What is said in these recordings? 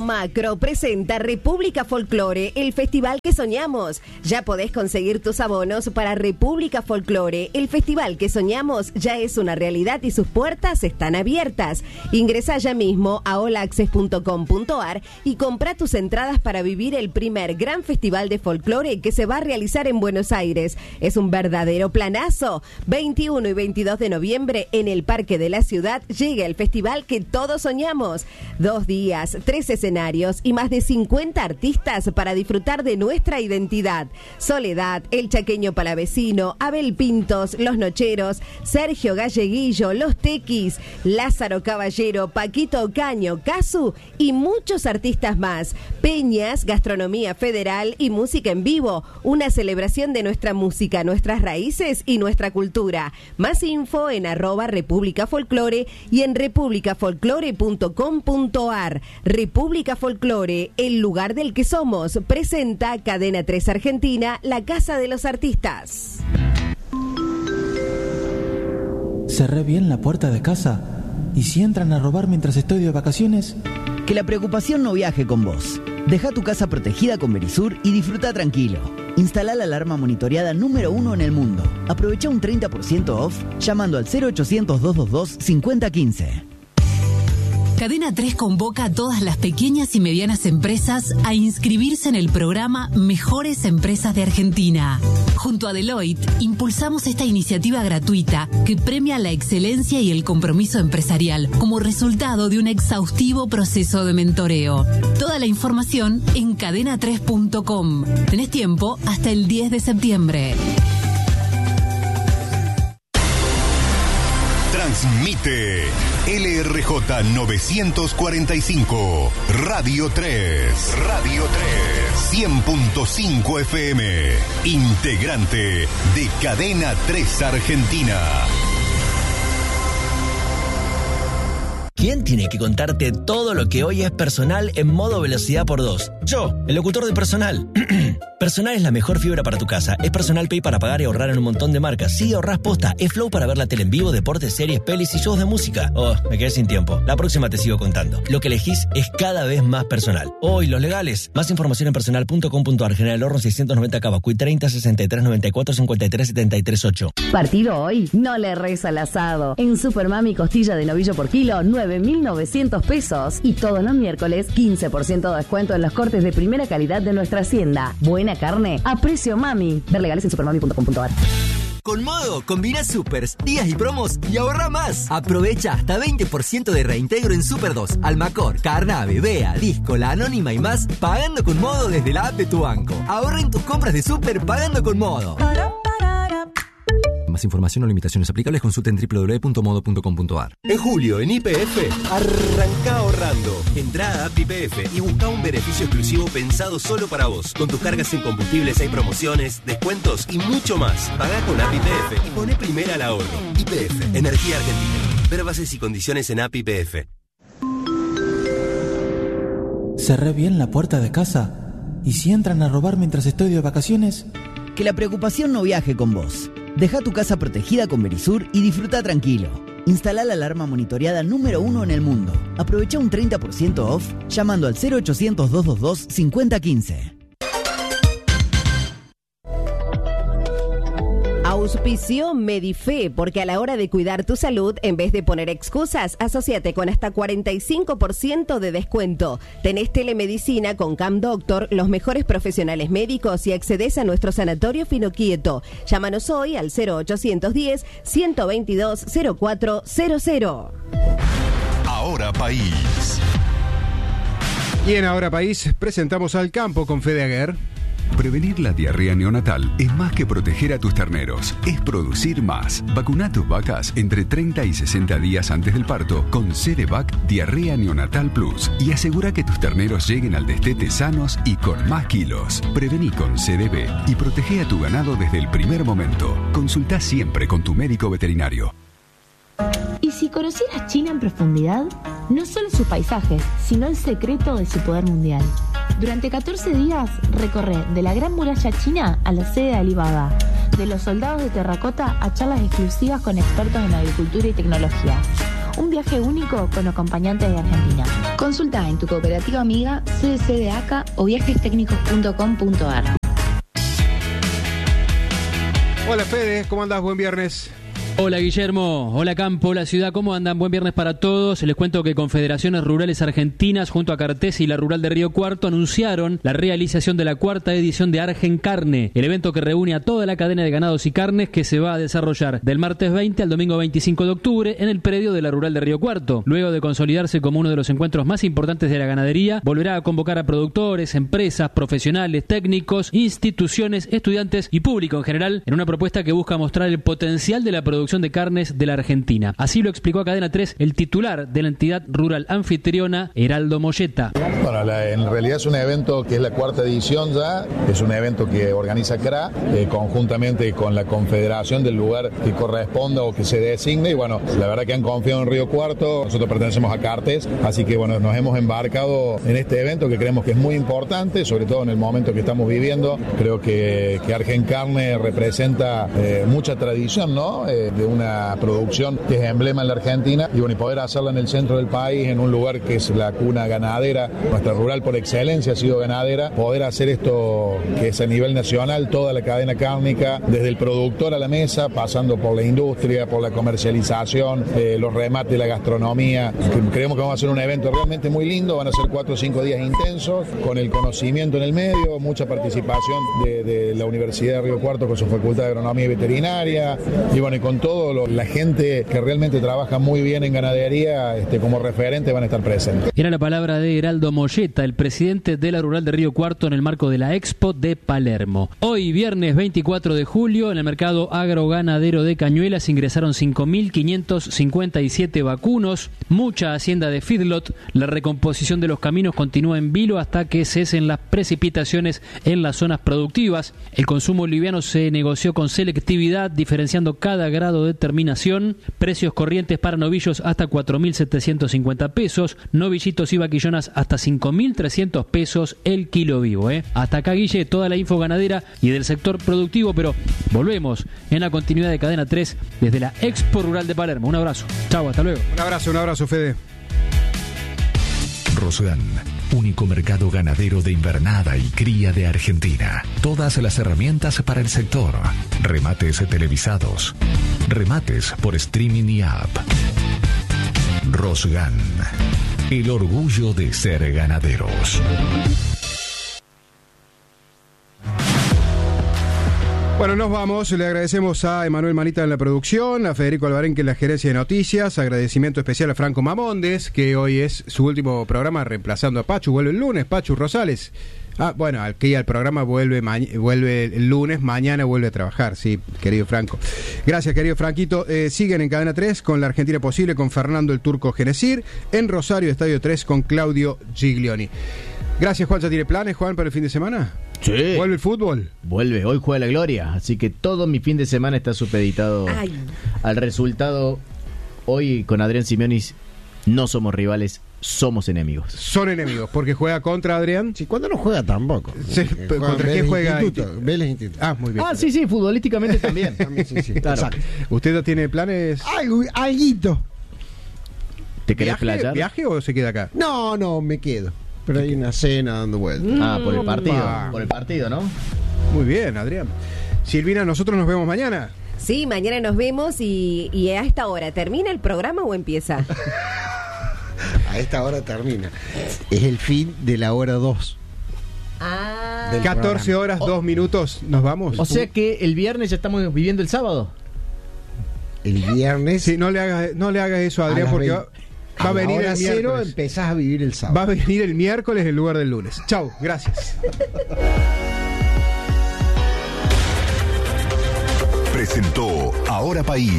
Macro presenta República Folklore, el festival que soñamos. Ya podés conseguir tus abonos para República Folklore. El festival que soñamos ya es una realidad y sus puertas están abiertas. Ingresa ya mismo a allacces.com.ar y compra tus entradas para vivir el primer gran festival de folclore que se va a realizar en Buenos Aires. Es un verdadero planazo. 21 y 22 de noviembre en el Parque de la Ciudad llega el festival que todos soñamos. 2 días, 3 escenarios y más de 50 artistas para disfrutar de nuestra identidad. Soledad, El Chaqueño Palavecino, Abel Pintos, Los Nocheros, Sergio Galleguillo, Los Tequis, Lázaro Caballero, Paquito Ocaño, Casu y muchos artistas más. Peñas, gastronomía federal y música en vivo. Una celebración de nuestra música, nuestras raíces y nuestra cultura. Más info en @República Folklore y en republicafolklore.com.ar. República Folklore, el lugar del que somos, presenta Cadena 3 Argentina, la casa de los artistas. Cerré bien la puerta de casa. ¿Y si entran a robar mientras estoy de vacaciones? Que la preocupación no viaje con vos. Deja tu casa protegida con Verisur y disfruta tranquilo. Instala la alarma monitoreada número 1 en el mundo. Aprovecha un 30% off llamando al 0800-222-5015. Cadena 3 convoca a todas las pequeñas y medianas empresas a inscribirse en el programa Mejores Empresas de Argentina. Junto a Deloitte, impulsamos esta iniciativa gratuita que premia la excelencia y el compromiso empresarial como resultado de un exhaustivo proceso de mentoreo. Toda la información en cadena3.com. Tenés tiempo hasta el 10 de septiembre. Transmite LRJ 945, Radio 3, 100.5 FM, integrante de Cadena 3 Argentina. ¿Quién tiene que contarte todo lo que hoy es personal en modo velocidad por 2? Yo, el locutor de Personal. Personal es la mejor fibra para tu casa. Es Personal Pay para pagar y ahorrar en un montón de marcas. Sí, ahorrás posta. Es Flow para ver la tele en vivo, deportes, series, pelis y shows de música. Oh, me quedé sin tiempo. La próxima te sigo contando. Lo que elegís es cada vez más personal. Oh, y los legales. Más información en personal.com.ar. General Horno 690 Cavacuy 30 63 94 53 73 8. Partido hoy, no le reza al asado. En Supermami costilla de novillo por kilo, 9.900 pesos. Y todos los miércoles, 15% de descuento en los cortes de primera calidad de nuestra hacienda. Buena carne a precio mami. Ver legales en supermami.com.ar. Con Modo, combina supers, días y promos y ahorra más. Aprovecha hasta 20% de reintegro en Super 2, Almacor, Carnave, Bea, Disco, La Anónima y más, pagando con Modo desde la app de tu banco. Ahorra en tus compras de Super pagando con Modo. Más información o limitaciones aplicables consulta en www.modo.com.ar. En julio, en YPF, arranca ahorrando. Entrá a App YPF y busca un beneficio exclusivo pensado solo para vos. Con tus cargas en combustibles hay promociones, descuentos y mucho más. Pagá con App YPF y poné primera al ahorro. YPF, Energía Argentina. Ver bases y condiciones en App YPF. Cerré bien la puerta de casa. ¿Y si entran a robar mientras estoy de vacaciones? Que la preocupación no viaje con vos. Deja tu casa protegida con Verisur y disfruta tranquilo. Instala la alarma monitoreada número 1 en el mundo. Aprovecha un 30% off llamando al 0800-222-5015. Auspicio Medife, porque a la hora de cuidar tu salud, en vez de poner excusas, asociate con hasta 45% de descuento. Tenés telemedicina con Cam Doctor, los mejores profesionales médicos y accedes a nuestro sanatorio Finoquieto. Llámanos hoy al 0810-122-0400. Ahora País. Y en Ahora País presentamos Al Campo con Fede Aguer. Prevenir la diarrea neonatal es más que proteger a tus terneros, es producir más. Vacuna a tus vacas entre 30 y 60 días antes del parto con Cerevac Diarrea Neonatal Plus y asegura que tus terneros lleguen al destete sanos y con más kilos. Prevení con CDB y protege a tu ganado desde el primer momento. Consulta siempre con tu médico veterinario. ¿Y si conocieras China en profundidad? No solo sus paisajes, sino el secreto de su poder mundial. Durante 14 días recorre de la Gran Muralla China a la sede de Alibaba, de los soldados de terracota a charlas exclusivas con expertos en agricultura y tecnología. Un viaje único con acompañantes de Argentina. Consulta en tu cooperativa amiga, CDC de ACA o viajestecnicos.com.ar. Hola Fede, ¿cómo andás? Buen viernes. Hola Guillermo, hola Campo, hola Ciudad, ¿cómo andan? Buen viernes para todos. Les cuento que Confederaciones Rurales Argentinas junto a Cartes y la Rural de Río Cuarto anunciaron la realización de la 4ª edición de Argencarne, el evento que reúne a toda la cadena de ganados y carnes que se va a desarrollar del martes 20 al domingo 25 de octubre en el predio de la Rural de Río Cuarto. Luego de consolidarse como uno de los encuentros más importantes de la ganadería, volverá a convocar a productores, empresas, profesionales, técnicos, instituciones, estudiantes y público en general en una propuesta que busca mostrar el potencial de la producción de carnes de la Argentina. Así lo explicó a Cadena 3 el titular de la entidad rural anfitriona, Heraldo Molleta. Bueno, en realidad es un evento que es la 4ª edición ya, es un evento que organiza CRA conjuntamente con la confederación del lugar que corresponda o que se designe, y bueno, la verdad que han confiado en Río Cuarto, nosotros pertenecemos a Cartes, así que bueno, nos hemos embarcado en este evento que creemos que es muy importante, sobre todo en el momento que estamos viviendo. Creo que Argencarne representa mucha tradición, ¿no? De una producción que es emblema en la Argentina, y bueno, y poder hacerla en el centro del país, en un lugar que es la cuna ganadera, nuestra rural por excelencia ha sido ganadera, poder hacer esto que es a nivel nacional, toda la cadena cárnica, desde el productor a la mesa, pasando por la industria, por la comercialización, los remates, la gastronomía. Creemos que vamos a hacer un evento realmente muy lindo, van a ser 4 o 5 días intensos, con el conocimiento en el medio, mucha participación de la Universidad de Río Cuarto con su Facultad de Agronomía y Veterinaria, y bueno, y con todo la gente que realmente trabaja muy bien en ganadería, como referente van a estar presentes. Era la palabra de Heraldo Molleta, el presidente de la Rural de Río Cuarto, en el marco de la Expo de Palermo. Hoy, viernes 24 de julio, en el mercado agroganadero de Cañuelas ingresaron 5.557 vacunos, mucha hacienda de feedlot. La recomposición de los caminos continúa en vilo hasta que cesen las precipitaciones en las zonas productivas. El consumo liviano se negoció con selectividad, diferenciando cada grado de terminación. Precios corrientes para novillos hasta 4.750 pesos, novillitos y vaquillonas hasta 5.300 pesos el kilo vivo. Hasta acá, Guille, toda la info ganadera y del sector productivo, pero volvemos en la continuidad de Cadena 3 desde la Expo Rural de Palermo. Un abrazo. Chau, hasta luego. Un abrazo, Fede. Rosgan, único mercado ganadero de invernada y cría de Argentina. Todas las herramientas para el sector. Remates televisados. Remates por streaming y app. Rosgan, el orgullo de ser ganaderos. Bueno, nos vamos. Le agradecemos a Emanuel Manita en la producción, a Federico Alvarenque en la gerencia de noticias. Agradecimiento especial a Franco Mamondes, que hoy es su último programa reemplazando a Pachu. Vuelve el lunes, Pachu Rosales. Bueno, aquí al programa vuelve el lunes, mañana vuelve a trabajar, sí, querido Franco. Gracias, querido Franquito. Siguen en Cadena 3 con La Argentina Posible, con Fernando el Turco Genesir. En Rosario, Estadio 3, con Claudio Giglioni. Gracias, Juan. ¿Ya tiene planes, Juan, para el fin de semana? Sí. ¿Vuelve el fútbol? Vuelve, hoy juega la Gloria, así que todo mi fin de semana está supeditado al resultado. Hoy con Adrián Simionis no somos rivales, somos enemigos. Son enemigos, porque juega contra Adrián. Sí, cuando no juega tampoco. Sí, ¿contra quién juega? Vélez Instituto. Muy bien. Sí, futbolísticamente también. También sí. Claro. ¿Usted ya tiene planes? Alguito. ¿Te querés playar? ¿Viaje o se queda acá? No, me quedo. Pero hay una cena dando vueltas. Por el partido. Por el partido, ¿no? Muy bien, Adrián. Silvina, nosotros nos vemos mañana. Sí, mañana nos vemos y a esta hora, ¿termina el programa o empieza? A esta hora termina. Es el fin de la hora 2. 14 horas, 2 minutos, ¿nos vamos? O sea que el viernes ya estamos viviendo el sábado. El viernes. Sí, no le hagas eso a Adrián, porque va a venir el miércoles. Cero empezás a vivir el sábado. Va a venir el miércoles en lugar del lunes. Chau, gracias. Presentó Ahora País.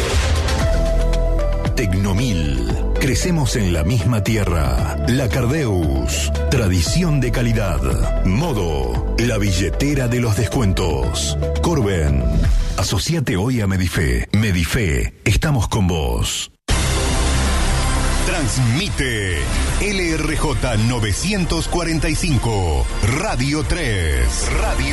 Tecnomil. Crecemos en la misma tierra. La Cardeus. Tradición de calidad. Modo. La billetera de los descuentos. Corben. Asociate hoy a Medife. Medife. Estamos con vos. Transmite LRJ 945, Radio 3,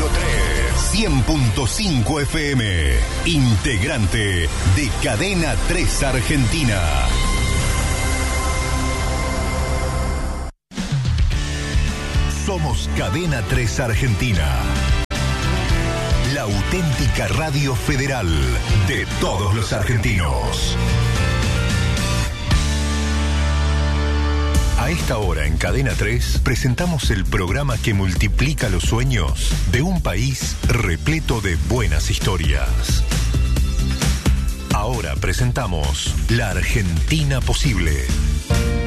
100.5 FM, integrante de Cadena 3 Argentina. Somos Cadena 3 Argentina. La auténtica radio federal de todos los argentinos. A esta hora en Cadena 3 presentamos el programa que multiplica los sueños de un país repleto de buenas historias. Ahora presentamos La Argentina Posible.